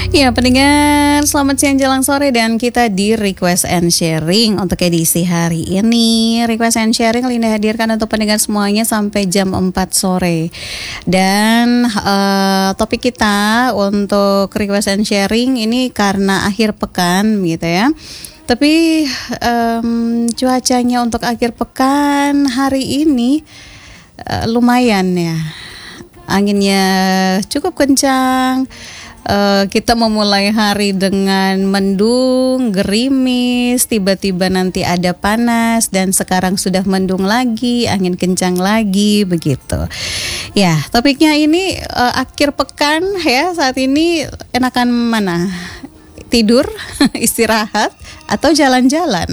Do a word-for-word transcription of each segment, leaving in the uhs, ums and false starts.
Ya, pendengar, selamat siang jelang sore dan kita di Request and Sharing untuk edisi hari ini. Request and Sharing Linda hadirkan untuk pendengar semuanya sampai jam empat sore. Dan uh, topik kita untuk Request and Sharing ini karena akhir pekan gitu ya. Tapi um, cuacanya untuk akhir pekan hari ini uh, lumayan ya. Anginnya cukup kencang. Uh, kita memulai hari dengan mendung, gerimis, tiba-tiba nanti ada panas dan sekarang sudah mendung lagi, angin kencang lagi, begitu. Ya, topiknya ini uh, akhir pekan ya, saat ini enakan mana? Tidur, istirahat, atau jalan-jalan?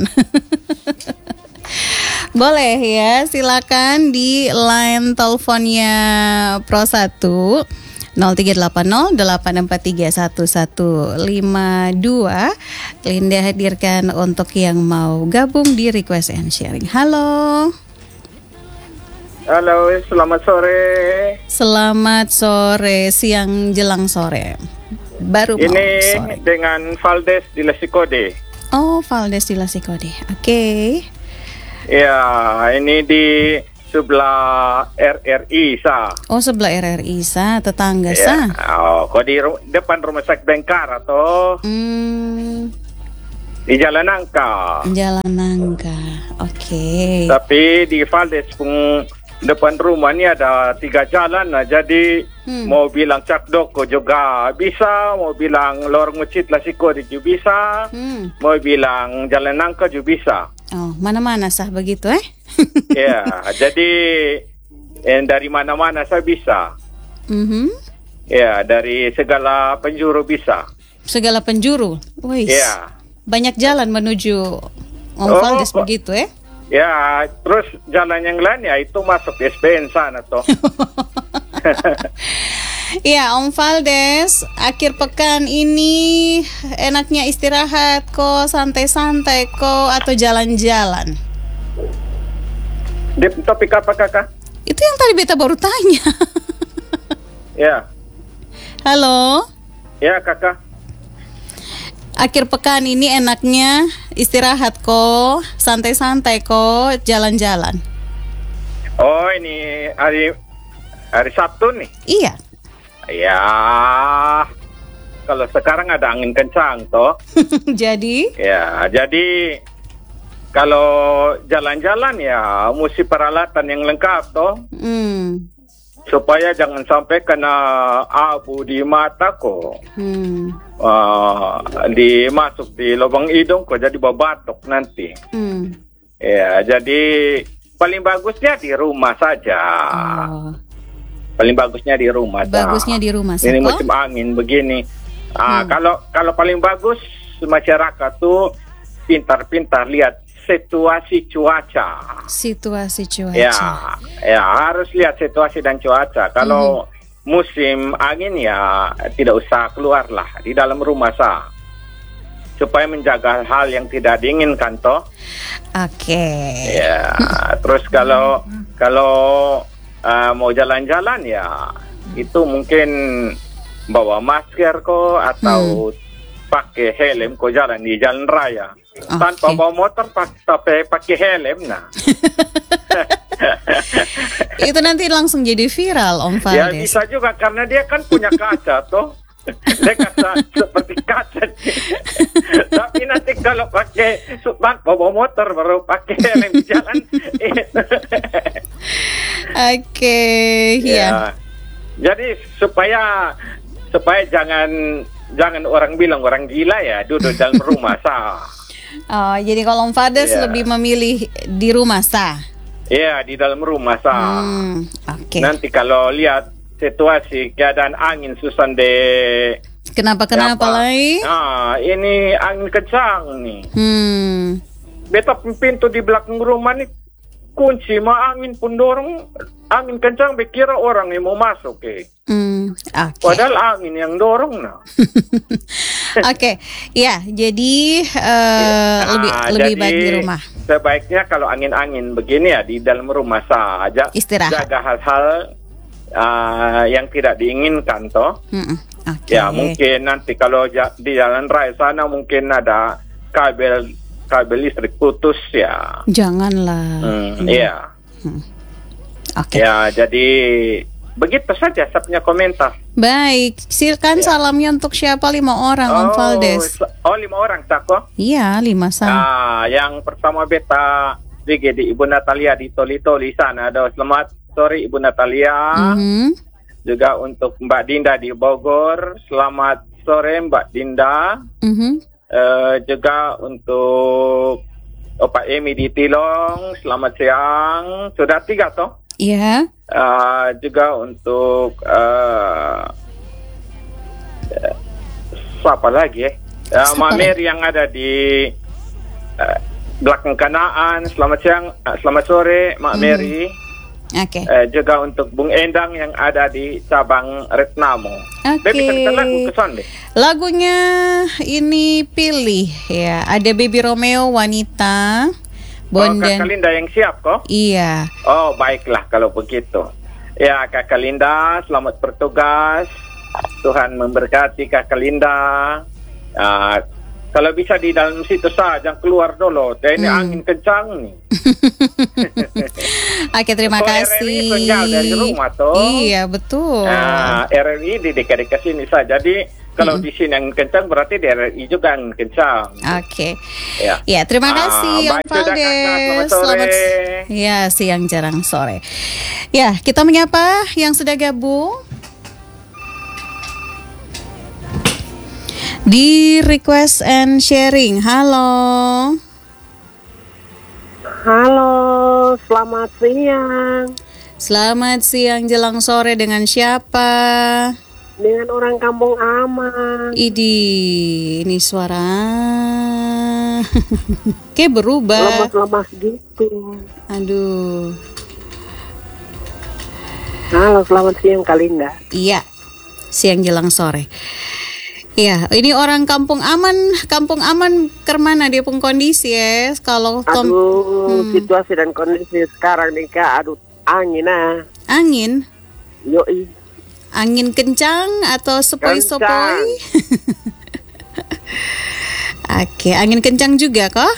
Boleh ya, silakan di line teleponnya Pro satu nol tiga delapan nol delapan empat tiga satu satu lima dua. Linda hadirkan untuk yang mau gabung di Request and Sharing. Halo. Halo, selamat sore. Selamat sore, siang jelang sore. Baru ini mau sore. Dengan Valdes di Lasikode. Oh, Valdes di Lasikode. Oke. Okay. Ya, ini di sebelah R R I Sa. Oh, sebelah R R I Sa, tetangga ya. Sa. Oh, kok di ru- depan rumah sakit Bengkar atau? Hmm. Di Jalan Nangka. Jalan Nangka. Oke. Okay. Tapi di Valdes pun depan rumah ini ada tiga jalan lah. Jadi hmm. mau bilang Cak Doko juga bisa, mau bilang Lorong Masjid Lasikode juga bisa, hmm. mau bilang Jalan Nangka juga bisa. Oh, mana-mana sah begitu eh? Ya, jadi eh, dari mana-mana saya bisa. Mm-hmm. Ya, dari segala penjuru bisa. Segala penjuru? Wih. Ya. Banyak jalan menuju Om oh, Valdes begitu eh? Ya, terus jalan yang lain ya itu masuk S B N sana toh. Ya, Om Valdes, akhir pekan ini enaknya istirahat kok, santai-santai kok, atau jalan-jalan? Di topik apa kakak? Itu yang tadi beta baru tanya. Ya. Halo? Ya kakak. Akhir pekan ini enaknya istirahat kok, santai-santai kok, jalan-jalan? Oh, ini hari hari Sabtu nih? Iya. Ya, kalau sekarang ada angin kencang toh. Jadi? Ya, jadi kalau jalan-jalan ya mesti peralatan yang lengkap toh. Hmm. Supaya jangan sampai kena abu di mata kok. Hmm. Uh, di masuk di lubang hidung kok jadi babatok nanti. Hmm. Ya, jadi paling bagusnya di rumah saja. Oh. Paling bagusnya di rumah. Bagusnya di rumah. Ini musim angin begini. Ah, hmm. Kalau kalau paling bagus masyarakat tuh pintar-pintar lihat situasi cuaca. Situasi cuaca. Ya, ya harus lihat situasi dan cuaca. Kalau hmm. musim angin ya tidak usah keluar lah, di dalam rumah sah. Supaya menjaga hal yang tidak diinginkan toh. Oke. Okay. Ya, terus kalau kalau Uh, mau jalan-jalan ya itu mungkin bawa masker kok atau hmm. pakai helm kok jalan di jalan raya. Okay. Tanpa bawa motor tapi pakai helm nah. Itu nanti langsung jadi viral Om Valdes. Ya bisa juga karena dia kan punya kaca toh. Dia kaca seperti kaca. Tapi nanti kalau pakai tanpa bawa motor baru pakai helm jalan. Oke, okay, ya. ya. Jadi supaya supaya jangan jangan orang bilang orang gila ya duduk dalam rumah sah. Oh, jadi kalau Om Valdes ya. Lebih memilih di rumah sah. Iya, di dalam rumah sah. Hmm, Oke. Okay. Nanti kalau lihat situasi keadaan angin susan de. Kenapa kenapa lagi? Nah, ini angin kencang nih. Hmm. Beta pintu di belakang rumah nih kunci mah angin pun dorong, angin kencang bekira orang yang mau masuk eh. Mm, okay. Padahal angin yang dorong nah. Oke, okay. Ya jadi uh, ya, lebih nah, lebih baik di rumah. Sebaiknya kalau angin-angin begini ya di dalam rumah saja. Istirahat. Jaga hal-hal uh, yang tidak diinginkan toh. Mm-mm. Okay. Ya mungkin nanti kalau ja- di jalan raya sana mungkin ada kabel kabel listrik putus ya. Janganlah. Hmm, iya. Hmm. Oke. Okay. Ya jadi begitu saja saya punya komentar. Baik, silakan ya. Salamnya untuk siapa? Lima orang, Om Oh, Valdes. oh lima orang Tako? Iya lima sang. Ah, yang pertama beta B G di Ibu Natalia di Toli-Toli sana. Ada selamat sore Ibu Natalia. Mm-hmm. Juga untuk Mbak Dinda di Bogor, selamat sore Mbak Dinda. Mm-hmm. Uh, juga untuk Opa Emi di Tilong, selamat siang. Sudah tiga toh? Iya. Yeah. Uh, juga untuk uh, uh, siapa lagi ya? Uh, Mamer yang ada di uh, belakang Kanaan, selamat siang, uh, selamat sore Mak mm-hmm. Mary. Oke. Okay. Uh, juga untuk Bung Endang yang ada di cabang Retnamo. Oke. Okay. Bisa lagu kesan deh. Lagunya ini pilih ya. Ada Baby Romeo Wanita. Bondan. Oh, Kakak Linda yang siap kok? Iya. Oh baiklah kalau begitu. Ya Kakak Linda, selamat bertugas. Tuhan memberkati Kakak Linda. Uh, Kalau bisa di dalam situ saja, keluar dulu. Ini hmm. angin kencang nih. Oke, terima so, kasih. R R I dari rumah toh. Iya, betul. Nah, R R I di dekat-dekat sini saja. Jadi kalau hmm. di sini angin kencang, berarti di R R I juga angin kencang. Oke. Ya. ya, terima kasih Om Valdes. Selamat sore. Ya, siang jarang sore. Ya, kita menyapa yang sudah gabung di Request and Sharing. Halo. Halo, selamat siang. Selamat siang jelang sore, dengan siapa? Dengan orang kampung aman. Idi, ini suara kayak berubah. Lemas-lemas gitu. Aduh. Halo, selamat siang Kalinda. Iya, siang jelang sore. Iya, ini orang kampung aman, kampung aman kemana dia pun kondisi ya? Kalau tom- aduh, hmm. situasi dan kondisi sekarang nih Kak, aduh angin ah. Angin? Yoi. Angin kencang atau sepoi-sepoi? Oke, angin kencang juga kok?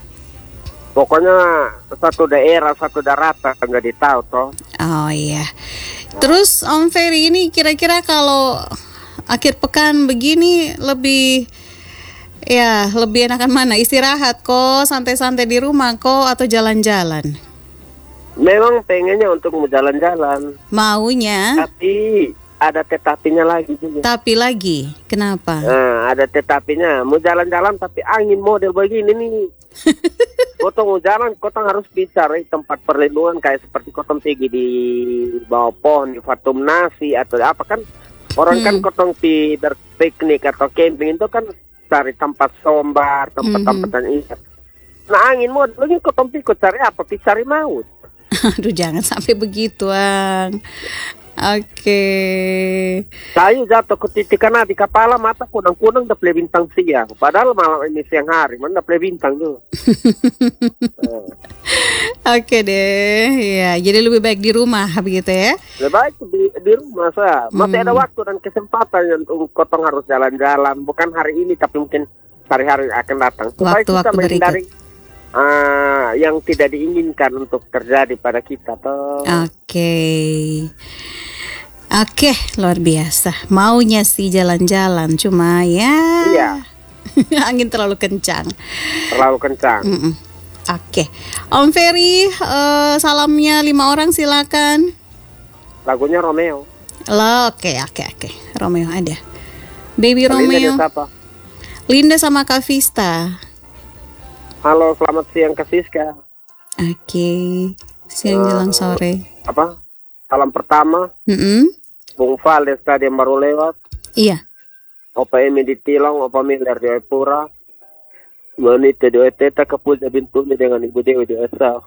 Pokoknya satu daerah, satu daratan nggak ditahu toh. Oh iya. Terus Om Ferry ini kira-kira kalau akhir pekan begini lebih ya lebih enakan mana? Istirahat kok, santai-santai di rumah kok, atau jalan-jalan? Memang pengennya untuk mau jalan-jalan. Maunya. Tapi ada tetapinya lagi juga. Tapi lagi, kenapa? Nah, ada tetapinya. Mau jalan-jalan tapi angin model begini nih. Kotong mau jalan, kotong harus bisa di tempat perlindungan kayak seperti kotong pergi di bawah pohon, di Fatum Nasi atau apa kan. Orang hmm. kan kotong pi berpiknik atau camping itu kan cari tempat sombar, tempat-tempat yang hmm. indah. Nah angin mau lagi kotong pi cari apa? Pi cari maut. Aduh jangan sampai begitu Ang. Oke. Okay. Saya jatuh ke titik karena di kepala mata kunang-kunang udah play bintang siang. Padahal malam ini siang hari, mana play bintang tuh. uh. Oke okay deh, ya. Jadi lebih baik di rumah begitu ya? Lebih baik di, di rumah saya. Masih hmm. ada waktu dan kesempatan untuk kotong harus jalan-jalan. Bukan hari ini, tapi mungkin hari-hari akan datang. Supaya waktu-waktu kita menghindari uh, yang tidak diinginkan untuk terjadi pada kita. Oke. Okay. Oke, okay, luar biasa. Maunya sih jalan-jalan, cuma ya iya. angin terlalu kencang. Terlalu kencang. Mm-mm. Oke, okay. Om Ferry, uh, salamnya lima orang silakan. Lagunya Romeo. Lo, oke, okay, oke, okay, oke. Okay. Romeo ada. Baby Romeo. Linda, Linda sama Kak Vista. Halo, selamat siang Kak Siska. Oke, okay. siang uh, jelang sore. Apa? Salam pertama. Mm-hmm. Bung Valdes tadi yang baru lewat. Iya. Opa Emi di Tilong, Opa Miller di Epura. Wanita di Eteta kepuja bintunya dengan Ibu Dewi di Esau.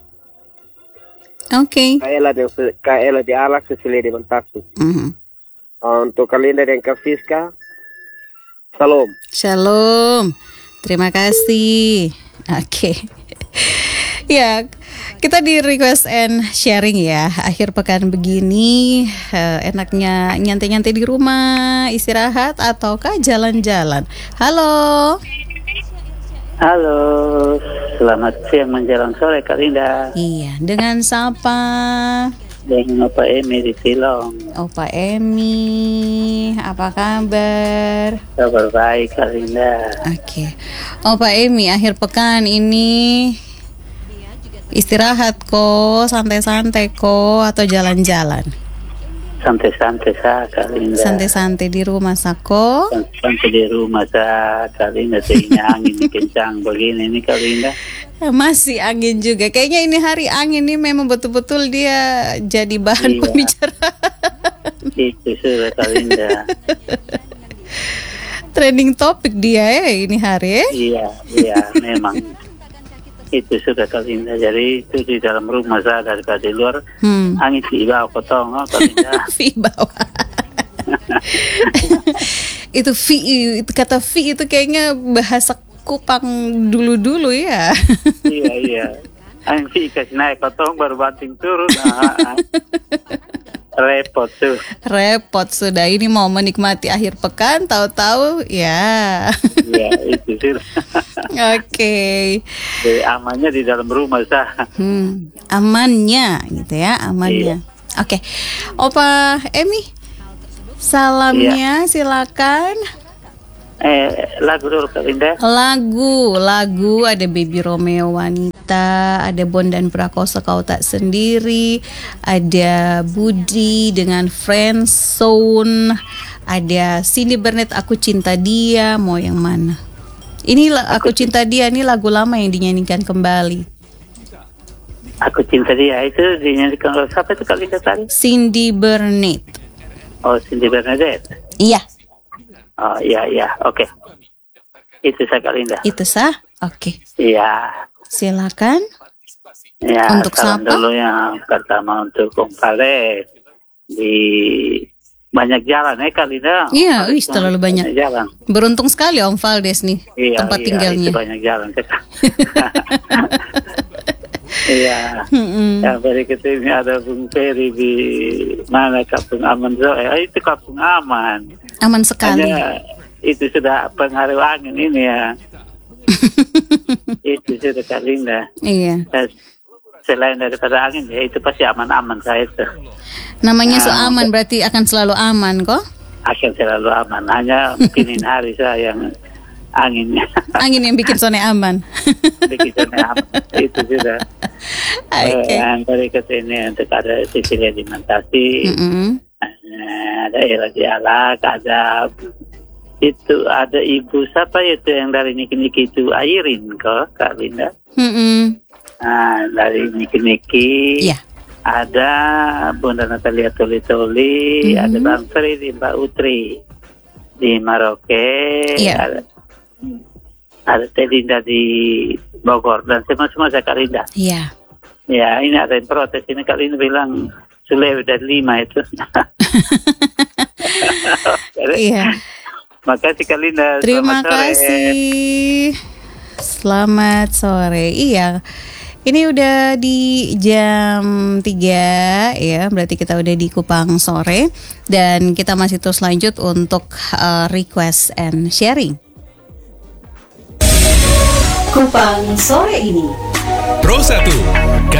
Oke. Okay. Kaela di Kaela di Alak, Cecilia di Mentatu. Mm-hmm. Uh, untuk Kalinda dan Kak Siska. Salam. Shalom. Terima kasih. Oke. Okay. Ya, kita di request and sharing ya. Akhir pekan begini, uh, enaknya nyantai-nyantai di rumah, istirahat ataukah jalan-jalan? Halo. Halo, selamat siang menjelang sore Kak Linda. Iya, dengan siapa? Dengan Opa Emi di Silong. Opa Emi, apa kabar? Kabar baik Kak Linda. Oke, Opa Emi, akhir pekan ini istirahat kok, santai-santai kok, atau jalan-jalan? Santai-santai sah Kak Linda. Santai-santai di rumah sako. Santai di rumah sah Kak Linda. Sehingga angin kencang begini nih Kak Linda. Masih angin juga. Kayaknya ini hari angin nih memang betul-betul dia jadi bahan iya. pembicaraan. Itu sudah Kak Linda. Trending topik dia ya ini hari ya. Iya, iya memang. Itu sudah Kak Linda. Jadi itu di dalam rumah saya daripada di luar hmm. angin di bawah potong oh, Kak Linda. Di bawah. Itu vi itu kata vi itu kayaknya bahasa Kupang dulu-dulu ya. Iya iya. Angin vi kasih naik potong baru banting turun. Nah, repot tuh. Repot sudah, ini mau menikmati akhir pekan tahu-tahu ya. Iya itu sih. Oke. Okay. Amannya di dalam rumah sah. Hmm, amannya gitu ya, amannya. Iya. Oke. Okay. Opa Emi, salamnya iya. Silakan. Eh lagu dulu Kak Linda. Lagu, lagu ada Baby Romeo Wanita, ada Bondan Prakoso Kau Tak Sendiri, ada Budi dengan Friendzone, ada Cindy Burnett Aku Cinta Dia, mau yang mana? Ini Aku Cinta Dia, ini lagu lama yang dinyanyikan kembali. Aku Cinta Dia itu dinyanyikan oleh siapa itu Kak Linda tadi? Cindy Burnett. Oh, Cindy Burnett. Iya. Oh iya iya oke okay. Itu sah Kak Linda. Itu sah oke okay. Iya silakan ya, untuk salam siapa dulu yang pertama untuk Om Valdes di banyak jalan eh Kak Linda. Iya wih terlalu banyak. banyak jalan. Beruntung sekali Om Valdes nih iya, tempat iya, tinggalnya itu banyak jalan iya yang berikut ini ada Bung Peri di mana Kampung Aman Zoe. Oh, itu Kampung Aman aman sekali. Hanya itu sudah pengaruh angin ini ya. Itu sudah Kak Linda. Iya. Selain daripada angin ya itu pasti aman-aman saya itu. Namanya nah, so aman berarti akan selalu aman kok? Akan selalu aman. Hanya mungkin hari saya yang angin. Angin yang bikin sone aman. Bikin sone aman. Itu sudah. Okay. Yang berikut ini untuk ada Sisilia Dimantasi. Mm-hmm. Ada Ira Dialak, ada itu ada ibu siapa itu yang dari Niki-Niki itu Airin kok Kak Linda. Mm-hmm. Nah dari Niki-Niki yeah. Ada Bunda Natalia Toli-Toli, mm-hmm. Ada Bang Fri, Mbak Utri di Maroke, yeah. Ada, ada Teh Linda di Bogor dan semua-semua saya Kak Linda. Iya. Yeah. Ya ini ada yang protes ini Kak Linda bilang Sulawesi dan lima itu. Iya. Makasih Kak Linda. Terima Selamat kasih. Sore. Selamat sore. Iya. Ini udah di jam tiga ya, berarti kita udah di Kupang sore dan kita masih terus lanjut untuk uh, request and sharing. Kupang sore ini. Pro satu